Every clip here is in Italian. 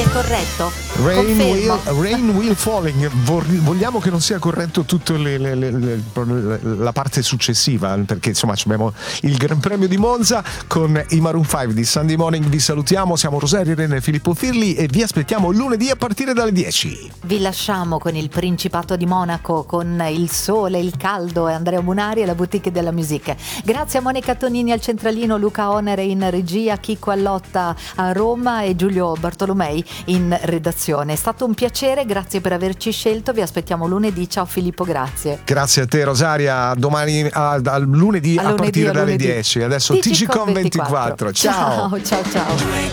corretto. Rain will falling. Vogliamo che non sia corretto tutto la parte successiva, perché insomma abbiamo il Gran Premio di Monza con i Maroon 5 di Sunday Morning. Vi salutiamo, siamo Rosario Rene e Filippo Firli e vi aspettiamo lunedì a partire dalle 10. Vi lasciamo con il Principato di Monaco, con il sole, il caldo, e Andrea Munari e la Boutique della Musique. Grazie a Monica Tonini al centralino, Luca Onere in regia, Chicco Allotta a Roma e Giulio Bartolomei in redazione. È stato un piacere, grazie per averci scelto, vi aspettiamo lunedì. Ciao Filippo, grazie. Grazie a te Rosaria, domani a lunedì a partire dalle 10. Adesso TGCOM 24. Ciao. Ciao.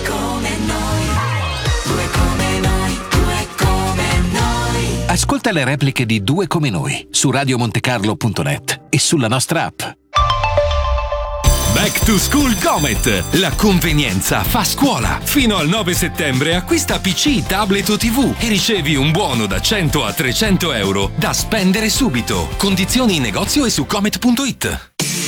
Ascolta le repliche di Due come noi su radiomontecarlo.net e sulla nostra app. Back to School Comet. La convenienza fa scuola. Fino al 9 settembre acquista PC, tablet o TV e ricevi un buono da 100 a 300 euro da spendere subito. Condizioni in negozio e su comet.it.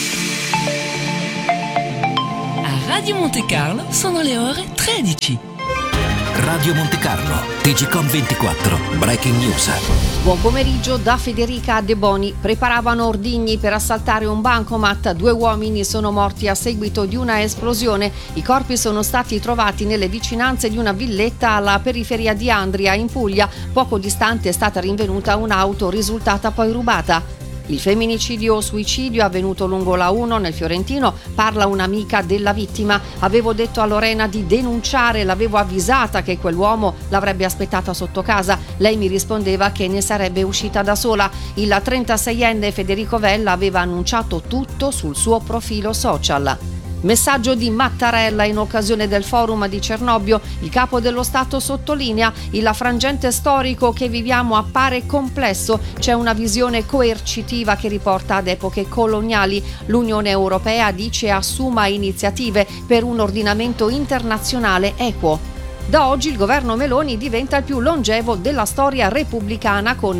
A Radio Monte Carlo sono le ore 13. Radio Monte Carlo, TGCOM 24, Breaking News. Buon pomeriggio da Federica De Boni. Preparavano ordigni per assaltare un bancomat. 2 uomini sono morti a seguito di una esplosione. I corpi sono stati trovati nelle vicinanze di una villetta alla periferia di Andria, in Puglia. Poco distante è stata rinvenuta un'auto risultata poi rubata. Il femminicidio o suicidio avvenuto lungo la 1 nel Fiorentino. Parla un'amica della vittima. Avevo detto a Lorena di denunciare, l'avevo avvisata che quell'uomo l'avrebbe aspettata sotto casa. Lei mi rispondeva che ne sarebbe uscita da sola. Il 36enne Federico Vella aveva annunciato tutto sul suo profilo social. Messaggio di Mattarella in occasione del forum di Cernobbio. Il capo dello Stato sottolinea: il frangente storico che viviamo appare complesso, c'è una visione coercitiva che riporta ad epoche coloniali. L'Unione Europea dice assuma iniziative per un ordinamento internazionale equo. Da oggi il governo Meloni diventa il più longevo della storia repubblicana con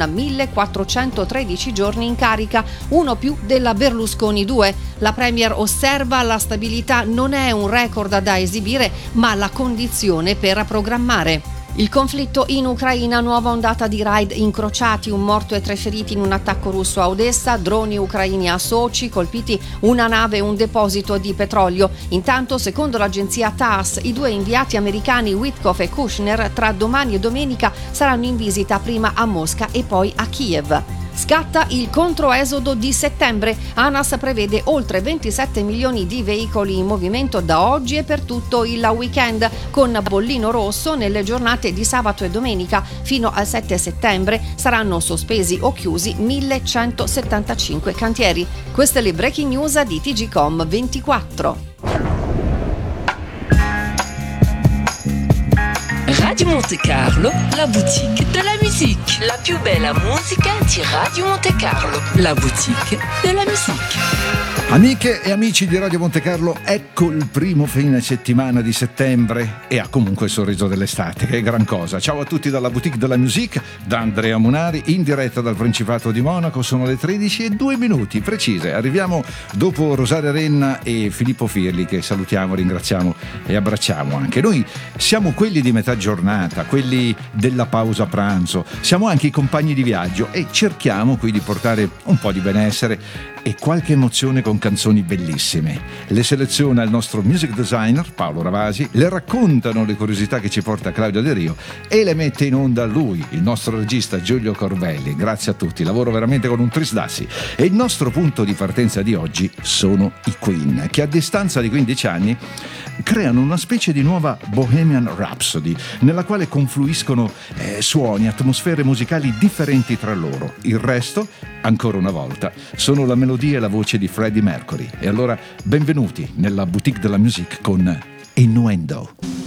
1413 giorni in carica, uno più della Berlusconi 2. La premier osserva: la stabilità non è un record da esibire, ma la condizione per programmare. Il conflitto in Ucraina, nuova ondata di raid incrociati, un morto e 3 feriti in un attacco russo a Odessa, droni ucraini a Sochi, colpiti una nave e un deposito di petrolio. Intanto, secondo l'agenzia TASS, i 2 inviati americani Witkoff e Kushner tra domani e domenica saranno in visita prima a Mosca e poi a Kiev. Scatta il controesodo di settembre. ANAS prevede oltre 27 milioni di veicoli in movimento da oggi e per tutto il weekend, con bollino rosso nelle giornate di sabato e domenica. Fino al 7 settembre saranno sospesi o chiusi 1175 cantieri. Queste le breaking news di TGCOM 24. Radio Monte Carlo, la boutique de la musique. La più bella musica di Radio Monte Carlo. La boutique de la musique. Amiche e amici di Radio Monte Carlo, ecco il primo fine settimana di settembre e ha comunque il sorriso dell'estate, che è gran cosa. Ciao a tutti dalla Boutique de la Musique, da Andrea Munari, in diretta dal Principato di Monaco. Sono le 13:02 precise. Arriviamo dopo Rosaria Renna e Filippo Firli, che salutiamo, ringraziamo e abbracciamo anche. Noi siamo quelli di metà giornata, quelli della pausa pranzo, siamo anche i compagni di viaggio e cerchiamo qui di portare un po' di benessere e qualche emozione con canzoni bellissime. Le seleziona il nostro music designer Paolo Ravasi, le raccontano le curiosità che ci porta Claudio De Rio e le mette in onda lui, il nostro regista Giulio Corbelli. Grazie a tutti, lavoro veramente con un trisdassi. E il nostro punto di partenza di oggi sono i Queen, che a distanza di 15 anni creano una specie di nuova Bohemian Rhapsody, nella quale confluiscono suoni, atmosfere musicali differenti tra loro. Il resto, ancora una volta, sono la melodia e la voce di Freddie Mercury. E allora benvenuti nella Boutique de la Musique con Innuendo.